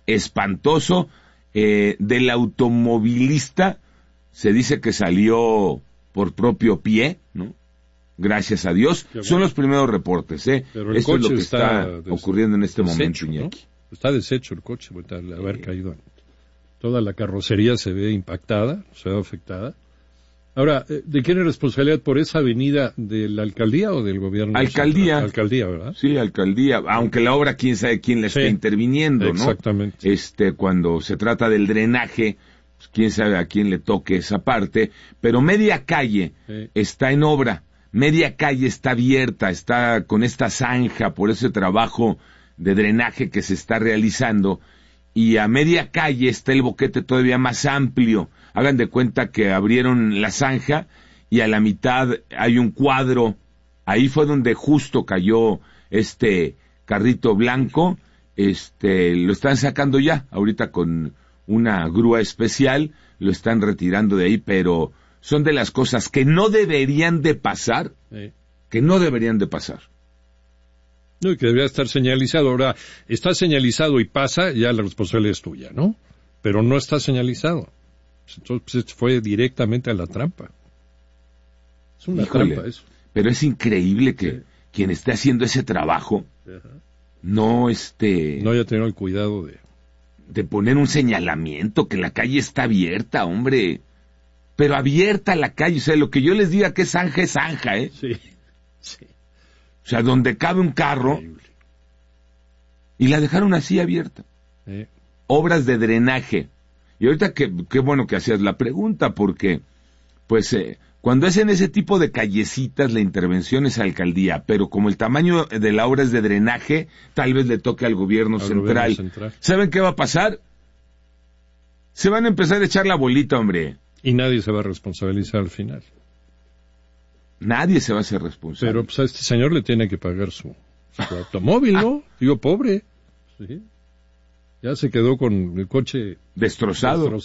espantoso. Del automovilista se dice que salió por propio pie, ¿no? Gracias a Dios. Bueno. Son los primeros reportes, Pero el Esto coche es lo que está deshecho, ocurriendo en este momento, ¿no? Iñaki. Está deshecho el coche, al haber caído. Toda la carrocería se ve impactada, se ve afectada. Ahora, ¿de quién es responsabilidad por esa avenida? ¿De la alcaldía o del gobierno? Alcaldía. Alcaldía, ¿verdad? Sí, alcaldía. Aunque la obra, quién sabe quién la está interviniendo, ¿no? Exactamente. Cuando se trata del drenaje, pues quién sabe a quién le toque esa parte. Pero media calle está en obra. Media calle está abierta, está con esta zanja por ese trabajo de drenaje que se está realizando. Y a media calle está el boquete todavía más amplio. Hagan de cuenta que abrieron la zanja y a la mitad hay un cuadro. Ahí fue donde justo cayó este carrito blanco. Lo están sacando ya, ahorita con una grúa especial, lo están retirando de ahí, pero son de las cosas que no deberían de pasar, que no deberían de pasar. No, y que debería estar señalizado. Ahora, está señalizado y pasa, ya la responsabilidad es tuya, ¿no? Pero no está señalizado. Entonces fue directamente a la trampa. Es una trampa eso. Pero es increíble que quien esté haciendo ese trabajo no haya tenido el cuidado de poner un señalamiento, que la calle está abierta, hombre. Pero abierta la calle, o sea, lo que yo les diga que es zanja, Sí. O sea, donde cabe un carro, increíble. Y la dejaron así abierta. Obras de drenaje. Y ahorita qué bueno que hacías la pregunta, porque, pues, cuando es en ese tipo de callecitas, la intervención es a alcaldía, pero como el tamaño de la obra es de drenaje, tal vez le toque al gobierno central. ¿Saben qué va a pasar? Se van a empezar a echar la bolita, hombre. Y nadie se va a responsabilizar al final. Nadie se va a hacer responsable. Pero pues a este señor le tiene que pagar su automóvil, ¿no? Digo, pobre. Sí. Ya se quedó con el coche destrozado.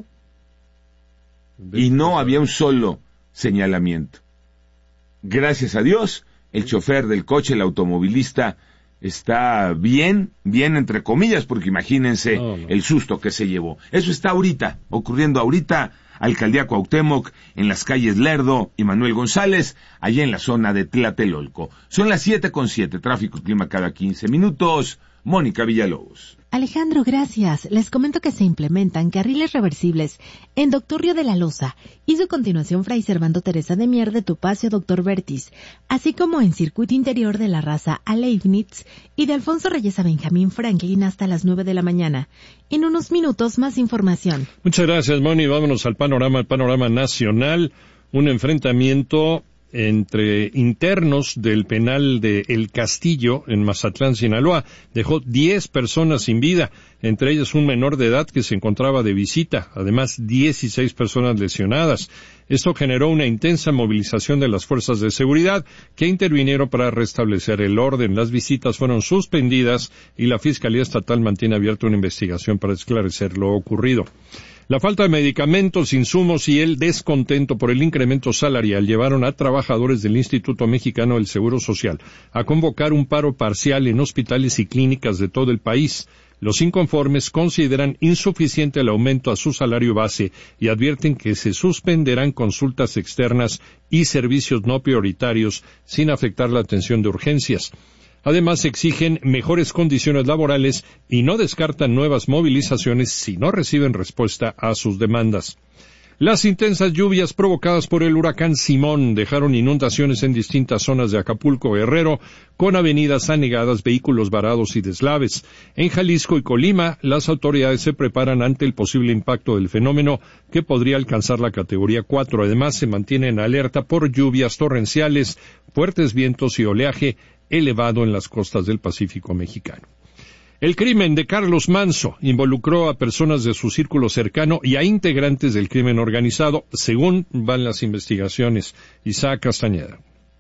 Y no había un solo señalamiento. Gracias a Dios, el chofer del coche, el automovilista, está bien entre comillas, porque imagínense el susto que se llevó. Eso está ocurriendo ahorita, Alcaldía Cuauhtémoc, en las calles Lerdo y Manuel González, allá en la zona de Tlatelolco. Son las 7:07, tráfico y clima cada 15 minutos. Mónica Villalobos. Alejandro, gracias. Les comento que se implementan carriles reversibles en Doctor Río de la Loza y su continuación Fray Servando Teresa de Mier de Topacio Doctor Vertis, así como en circuito interior de la Raza a Leibniz y de Alfonso Reyes a Benjamín Franklin hasta las 9 de la mañana. En unos minutos más información. Muchas gracias, Moni. Vámonos al panorama nacional. Un enfrentamiento entre internos del penal de El Castillo, en Mazatlán, Sinaloa, dejó 10 personas sin vida, entre ellas un menor de edad que se encontraba de visita, además 16 personas lesionadas. Esto generó una intensa movilización de las fuerzas de seguridad que intervinieron para restablecer el orden. Las visitas fueron suspendidas y la Fiscalía Estatal mantiene abierta una investigación para esclarecer lo ocurrido. La falta de medicamentos, insumos y el descontento por el incremento salarial llevaron a trabajadores del Instituto Mexicano del Seguro Social a convocar un paro parcial en hospitales y clínicas de todo el país. Los inconformes consideran insuficiente el aumento a su salario base y advierten que se suspenderán consultas externas y servicios no prioritarios sin afectar la atención de urgencias. Además, exigen mejores condiciones laborales y no descartan nuevas movilizaciones si no reciben respuesta a sus demandas. Las intensas lluvias provocadas por el huracán Simón dejaron inundaciones en distintas zonas de Acapulco, Guerrero, con avenidas anegadas, vehículos varados y deslaves. En Jalisco y Colima, las autoridades se preparan ante el posible impacto del fenómeno que podría alcanzar la categoría 4. Además, se mantienen alerta por lluvias torrenciales, fuertes vientos y oleaje elevado en las costas del Pacífico mexicano. El crimen de Carlos Manzo involucró a personas de su círculo cercano y a integrantes del crimen organizado, según van las investigaciones. Isaac Castañeda.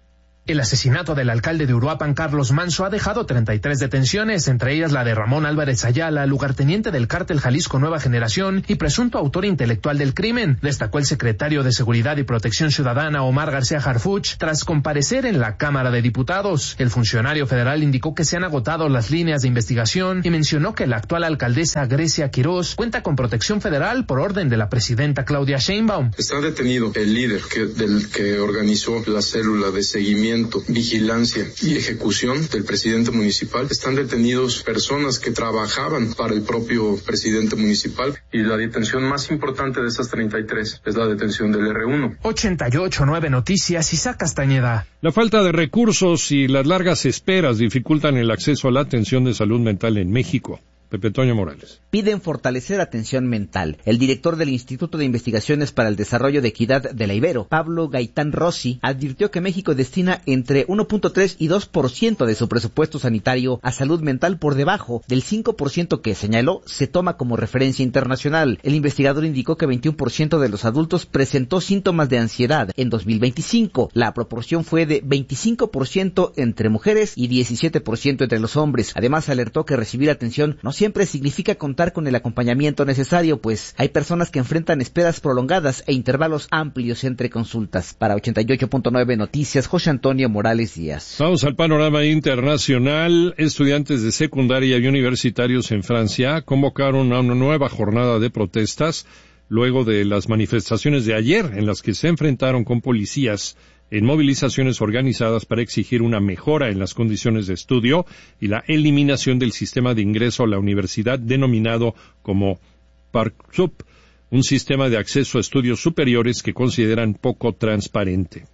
El asesinato del alcalde de Uruapan, Carlos Manso, ha dejado 33 detenciones, entre ellas la de Ramón Álvarez Ayala, lugarteniente del cártel Jalisco Nueva Generación y presunto autor intelectual del crimen, destacó el secretario de Seguridad y Protección Ciudadana, Omar García Harfuch, tras comparecer en la Cámara de Diputados. El funcionario federal indicó que se han agotado las líneas de investigación y mencionó que la actual alcaldesa Grecia Quirós cuenta con protección federal por orden de la presidenta Claudia Sheinbaum. Está detenido el líder del que organizó la célula de seguimiento, vigilancia y ejecución del presidente municipal. Están detenidos personas que trabajaban para el propio presidente municipal, y la detención más importante de esas 33 es la detención del R1. 88.9 Noticias, Isaac Castañeda. La falta de recursos y las largas esperas dificultan el acceso a la atención de salud mental en México. Pepe Toño Morales. Piden fortalecer atención mental. El director del Instituto de Investigaciones para el Desarrollo de Equidad de la Ibero, Pablo Gaitán Rossi, advirtió que México destina entre 1.3 y 2% de su presupuesto sanitario a salud mental, por debajo del 5% que, señaló, se toma como referencia internacional. El investigador indicó que 21% de los adultos presentó síntomas de ansiedad en 2025. La proporción fue de 25% entre mujeres y 17% entre los hombres. Además, alertó que recibir atención no siempre significa contar con el acompañamiento necesario, pues hay personas que enfrentan esperas prolongadas e intervalos amplios entre consultas. Para 88.9 Noticias, José Antonio Morales Díaz. Vamos al panorama internacional. Estudiantes de secundaria y universitarios en Francia convocaron a una nueva jornada de protestas luego de las manifestaciones de ayer, en las que se enfrentaron con policías en movilizaciones organizadas para exigir una mejora en las condiciones de estudio y la eliminación del sistema de ingreso a la universidad denominado como Parcoursup, un sistema de acceso a estudios superiores que consideran poco transparente.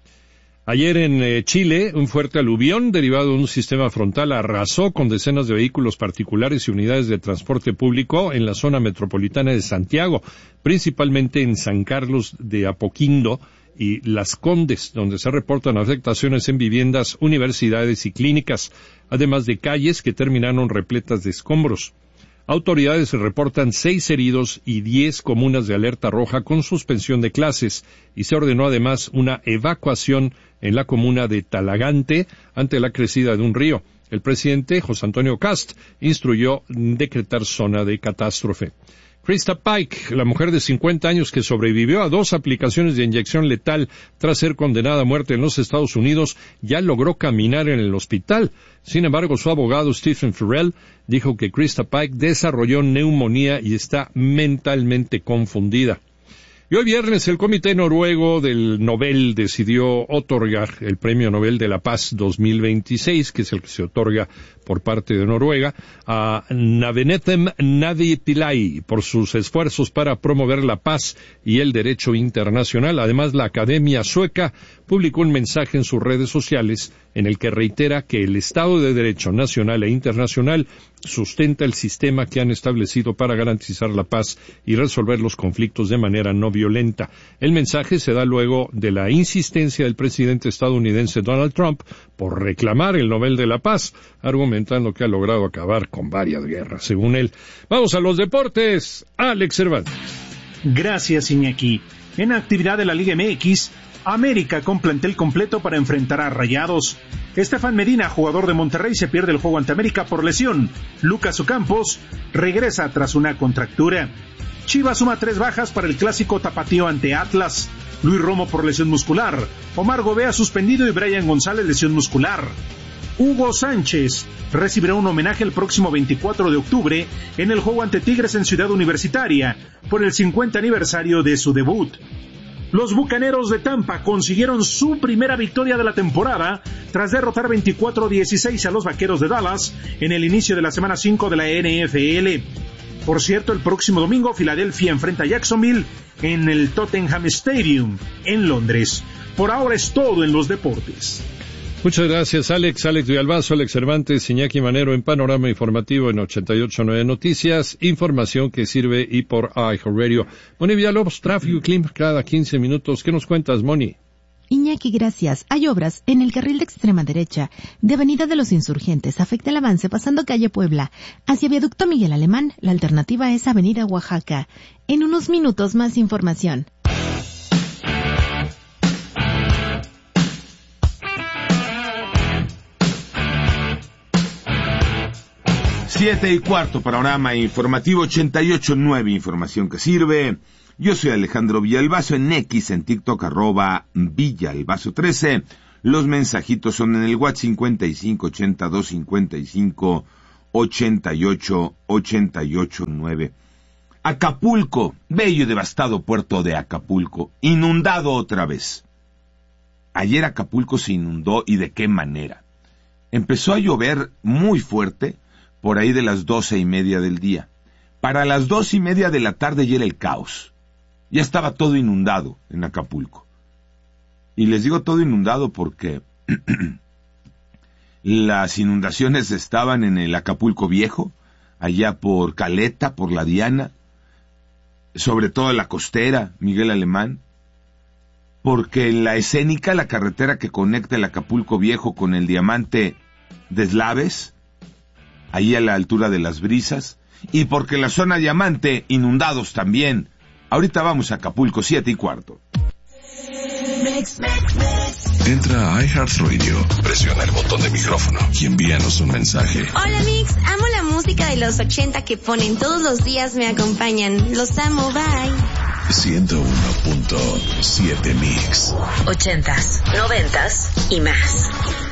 Ayer en Chile, un fuerte aluvión derivado de un sistema frontal arrasó con decenas de vehículos particulares y unidades de transporte público en la zona metropolitana de Santiago, principalmente en San Carlos de Apoquindo y Las Condes, donde se reportan afectaciones en viviendas, universidades y clínicas, además de calles que terminaron repletas de escombros. Autoridades reportan 6 heridos y 10 comunas de alerta roja con suspensión de clases, y se ordenó además una evacuación en la comuna de Talagante ante la crecida de un río. El presidente José Antonio Kast instruyó decretar zona de catástrofe. Krista Pike, la mujer de 50 años que sobrevivió a 2 aplicaciones de inyección letal tras ser condenada a muerte en los Estados Unidos, ya logró caminar en el hospital. Sin embargo, su abogado Stephen Farrell dijo que Krista Pike desarrolló neumonía y está mentalmente confundida. Y hoy viernes el Comité Noruego del Nobel decidió otorgar el Premio Nobel de la Paz 2026, que es el que se otorga por parte de Noruega, a Navenetem Navi Pillay por sus esfuerzos para promover la paz y el derecho internacional. Además, la Academia Sueca publicó un mensaje en sus redes sociales en el que reitera que el Estado de Derecho nacional e internacional sustenta el sistema que han establecido para garantizar la paz y resolver los conflictos de manera no violenta. El mensaje se da luego de la insistencia del presidente estadounidense Donald Trump por reclamar el Nobel de la Paz, argumentando que ha logrado acabar con varias guerras, según él. Vamos a los deportes. Alex Cervantes. Gracias, Iñaki. En actividad de la Liga MX, América con plantel completo para enfrentar a Rayados. Estefan Medina, jugador de Monterrey, se pierde el juego ante América por lesión. Lucas Ocampos regresa tras una contractura. Chivas suma 3 bajas para el clásico tapatío ante Atlas. Luis Romo por lesión muscular. Omar Gobea suspendido y Brian González lesión muscular. Hugo Sánchez recibirá un homenaje el próximo 24 de octubre en el juego ante Tigres en Ciudad Universitaria por el 50 aniversario de su debut. Los Bucaneros de Tampa consiguieron su primera victoria de la temporada tras derrotar 24-16 a los Vaqueros de Dallas en el inicio de la semana 5 de la NFL. Por cierto, el próximo domingo Filadelfia enfrenta a Jacksonville en el Tottenham Stadium en Londres. Por ahora es todo en los deportes. Muchas gracias, Alex Villalbazo, Alex Cervantes, Iñaki Manero en Panorama Informativo en 88.9 Noticias, información que sirve y por iHeartRadio. Moni Villalobos, tráfico y clima cada 15 minutos. ¿Qué nos cuentas, Moni? Iñaki, gracias. Hay obras en el carril de extrema derecha de Avenida de los Insurgentes. Afecta el avance pasando calle Puebla hacia Viaducto Miguel Alemán. La alternativa es Avenida Oaxaca. En unos minutos más información. 7:15, panorama informativo 88.9, información que sirve. Yo soy Alejandro Villalbazo, en X, en TikTok, @Villalbazo13. Los mensajitos son en el WhatsApp 5582558889. Acapulco, bello y devastado puerto de Acapulco, inundado otra vez. Ayer Acapulco se inundó, y de qué manera. Empezó a llover muy fuerte por ahí de las 12:30 del día. Para las 2:30 de la tarde ya era el caos. Ya estaba todo inundado en Acapulco. Y les digo todo inundado porque las inundaciones estaban en el Acapulco Viejo, allá por Caleta, por la Diana, sobre todo en la costera, Miguel Alemán, porque en la Escénica, la carretera que conecta el Acapulco Viejo con el Diamante de Eslaves, ahí a la altura de Las Brisas, y porque la zona Diamante, inundados también. Ahorita vamos a Acapulco, 7:15. Entra a iHeartRadio, presiona el botón de micrófono y envíanos un mensaje. Hola Mix, amo la música de los 80 que ponen todos los días, me acompañan. Los amo, bye. 101.7 Mix. 80s, 90s y más.